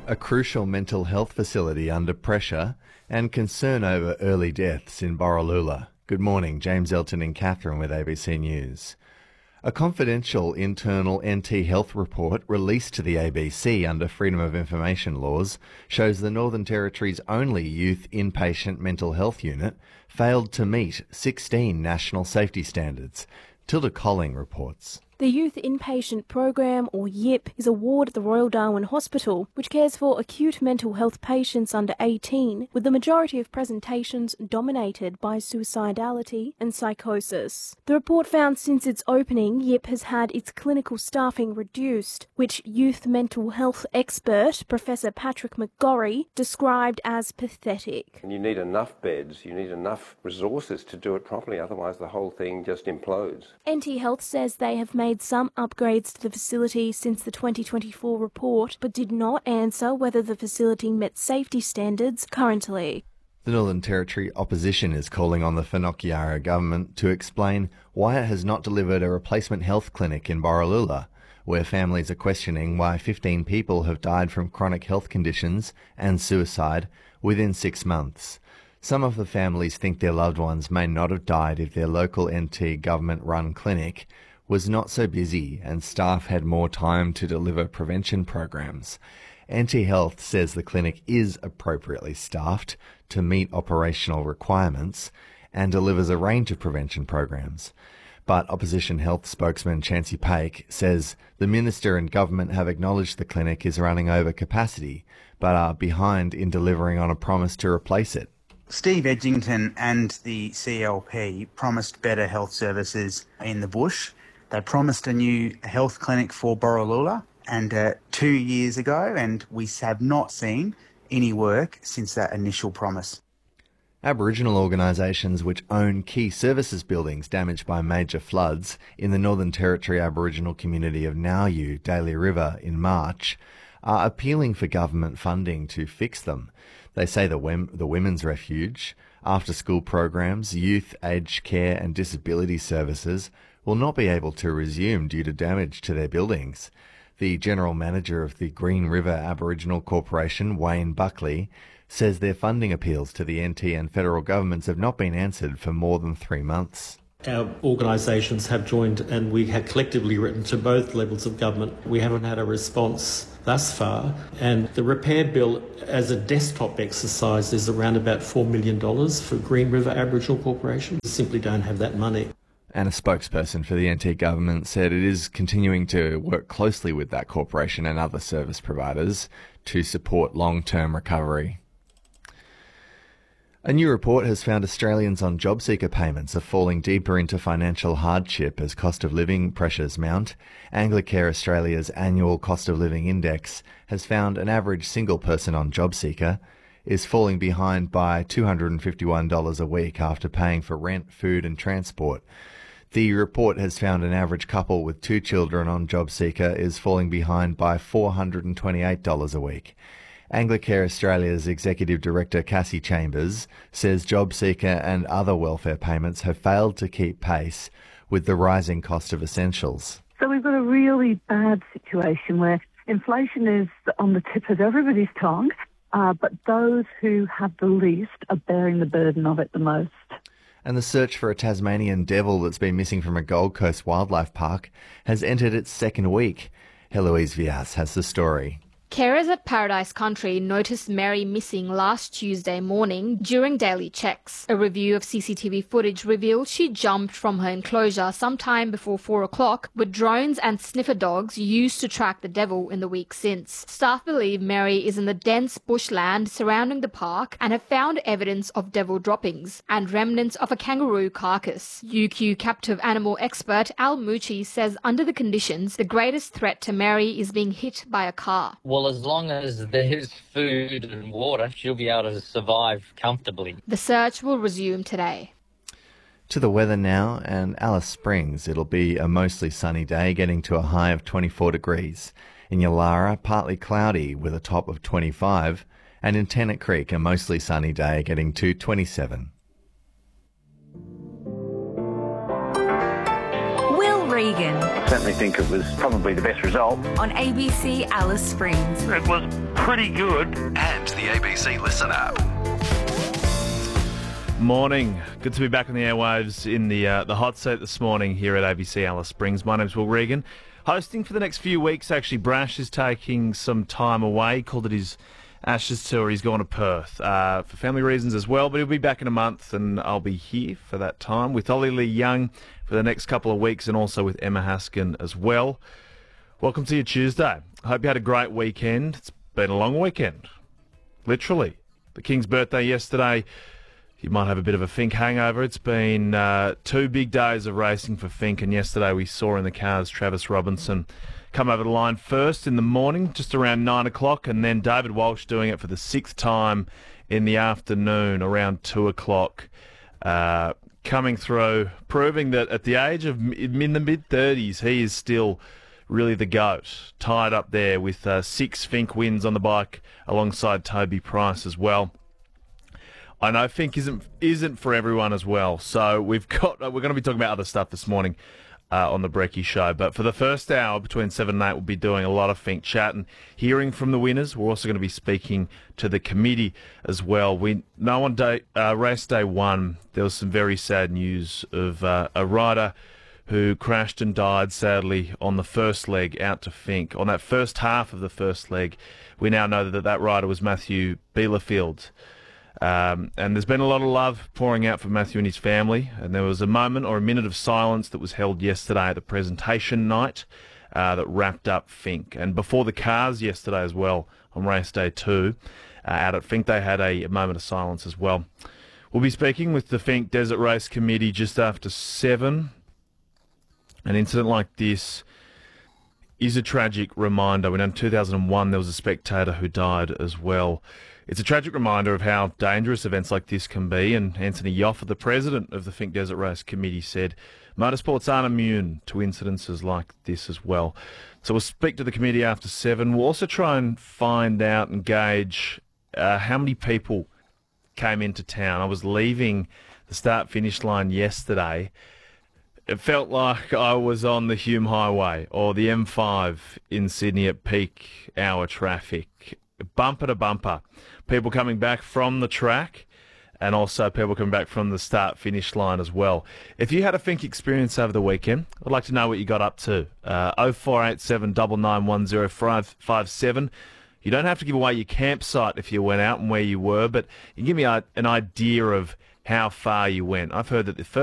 A crucial mental health facility under pressure and concern over early deaths in Borroloola. Good morning, James Elton and Catherine with ABC News. A confidential internal NT Health report released to the ABC under Freedom of Information laws shows the Northern Territory's only youth inpatient mental health unit failed to meet 16 national safety standards. Tilda Colling reports. The Youth Inpatient Program, or YIP, is a ward at the Royal Darwin Hospital, which cares for acute mental health patients under 18, with the majority of presentations dominated by suicidality and psychosis. The report found since its opening, YIP has had its clinical staffing reduced, which youth mental health expert Professor Patrick McGorry described as pathetic. You need enough beds, you need enough resources to do it properly, otherwise the whole thing just implodes. NT Health says they have made some upgrades to the facility since the 2024 report, but did not answer whether the facility met safety standards currently. The Northern Territory opposition is calling on the Whanokiyara government to explain why it has not delivered a replacement health clinic in Borroloola, where families are questioning why 15 people have died from chronic health conditions and suicide within 6 months. Some of the families think their loved ones may not have died if their local NT government-run clinic was not so busy and staff had more time to deliver prevention programs. NT Health says the clinic is appropriately staffed to meet operational requirements and delivers a range of prevention programs. But Opposition Health spokesman Chancey Paik says the Minister and government have acknowledged the clinic is running over capacity, but are behind in delivering on a promise to replace it. Steve Edgington and the CLP promised better health services in the bush. They promised a new health clinic for Borroloola and 2 years ago, and we have not seen any work since that initial promise. Aboriginal organisations which own key services buildings damaged by major floods in the Northern Territory Aboriginal community of Nauyu, Daly River in March are appealing for government funding to fix them. They say the Women's Refuge, after-school programs, youth, aged care and disability services will not be able to resume due to damage to their buildings. The General Manager of the Green River Aboriginal Corporation, Wayne Buckley, says their funding appeals to the NT and federal governments have not been answered for more than 3 months. Our organisations have joined and we have collectively written to both levels of government. We haven't had a response thus far, and the repair bill as a desktop exercise is around about $4 million for Green River Aboriginal Corporation. We simply don't have that money. And a spokesperson for the NT government said it is continuing to work closely with that corporation and other service providers to support long-term recovery. A new report has found Australians on JobSeeker payments are falling deeper into financial hardship as cost of living pressures mount. Anglicare Australia's annual cost of living index has found an average single person on JobSeeker is falling behind by $251 a week after paying for rent, food and transport. The report has found an average couple with 2 children on JobSeeker is falling behind by $428 a week. Anglicare Australia's Executive Director Cassie Chambers says JobSeeker and other welfare payments have failed to keep pace with the rising cost of essentials. So we've got a really bad situation where inflation is on the tip of everybody's tongue, but those who have the least are bearing the burden of it the most. And the search for a Tasmanian devil that's been missing from a Gold Coast wildlife park has entered its second week. Heloise Vias has the story. Carers at Paradise Country noticed Mary missing last Tuesday morning during daily checks. A review of CCTV footage revealed she jumped from her enclosure sometime before 4 o'clock with drones and sniffer dogs used to track the devil in the week since. Staff believe Mary is in the dense bushland surrounding the park and have found evidence of devil droppings and remnants of a kangaroo carcass. UQ captive animal expert Al Mucci says under the conditions, the greatest threat to Mary is being hit by a car. Well, as long as there's food and water, she'll be able to survive comfortably. The search will resume today. To the weather now, and Alice Springs, it'll be a mostly sunny day, getting to a high of 24 degrees. In Yalara, partly cloudy with a top of 25, and in Tennant Creek, a mostly sunny day, getting to 27. Will Regan. I certainly think it was probably the best result. On ABC Alice Springs. It was pretty good. And the ABC Listen app. Morning. Good to be back on the airwaves in the hot seat this morning here at ABC Alice Springs. My name's Will Regan. Hosting for the next few weeks, actually. Brash is taking some time away. He called it his Ashes tour. He's gone to Perth for family reasons as well, but he'll be back in a month and I'll be here for that time with Ollie Lee Young for the next couple of weeks and also with Emma Haskin as well. Welcome to your Tuesday. I hope you had a great weekend. It's been a long weekend. Literally. The King's birthday yesterday. You might have a bit of a Fink hangover. It's been 2 big days of racing for Fink, and yesterday we saw in the cars Travis Robinson come over the line first in the morning, just around 9 o'clock, and then David Walsh doing it for the 6th time in the afternoon, around 2 o'clock, coming through, proving that at the age of in the mid-30s, he is still really the GOAT, tied up there with 6 Fink wins on the bike alongside Toby Price as well. I know Fink isn't for everyone as well, so we're going to be talking about other stuff this morning on the Brecky Show. But for the first hour between 7 and 8, we'll be doing a lot of Fink chat and hearing from the winners. We're also going to be speaking to the committee as well. We know on race day 1 there was some very sad news of a rider who crashed and died sadly on the first leg out to Fink. On that first half of the first leg, we now know that rider was Matthew Bielefeld. And there's been a lot of love pouring out for Matthew and his family, and there was a minute of silence that was held yesterday at the presentation night that wrapped up Fink. And before the cars yesterday as well, on race day 2, out at Fink, they had a moment of silence as well. We'll be speaking with the Fink Desert Race Committee just after 7. An incident like this is a tragic reminder. We know in 2001 there was a spectator who died as well. It's a tragic reminder of how dangerous events like this can be, and Anthony Yoffa, the president of the Fink Desert Race Committee, said motorsports aren't immune to incidences like this as well. So we'll speak to the committee after 7. We'll also try and find out and gauge how many people came into town. I was leaving the start-finish line yesterday. It felt like I was on the Hume Highway or the M5 in Sydney at peak hour traffic, bumper to bumper. People coming back from the track and also people coming back from the start-finish line as well. If you had a Fink experience over the weekend, I'd like to know what you got up to. 0487 9910 557. You don't have to give away your campsite if you went out and where you were, but you can give me an idea of how far you went. I've heard that the first